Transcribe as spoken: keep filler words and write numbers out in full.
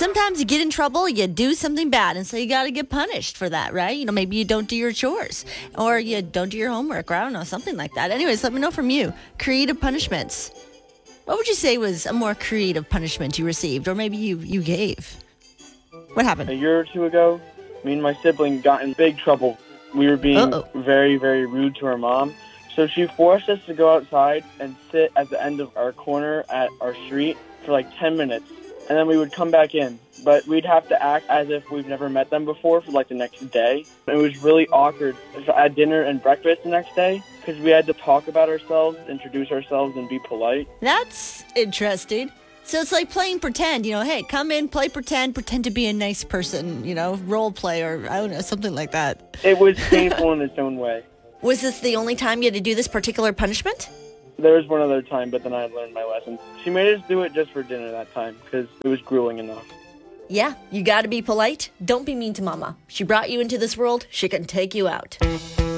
sometimes you get in trouble, you do something bad, and so you got to get punished for that, right? You know, maybe you don't do your chores or you don't do your homework or I don't know, something like that. Anyways, let me know from you. Creative punishments. What would you say was a more creative punishment you received or maybe you, you gave? What happened? A year or two ago, me and my sibling got in big trouble. We were being Uh-oh. very, very rude to our mom. So she forced us to go outside and sit at the end of our corner at our street for like ten minutes. And then we would come back in. But we'd have to act as if we've never met them before for like the next day. It was really awkward at dinner and breakfast the next day because we had to talk about ourselves, introduce ourselves, and be polite. That's interesting. So it's like playing pretend, you know, hey, come in, play pretend, pretend to be a nice person, you know, role play or I don't know, something like that. It was painful in its own way. Was this the only time you had to do this particular punishment? There was one other time, but then I learned my lesson. She made us do it just for dinner that time because it was grueling enough. Yeah, you got to be polite. Don't be mean to mama. She brought you into this world. She can take you out.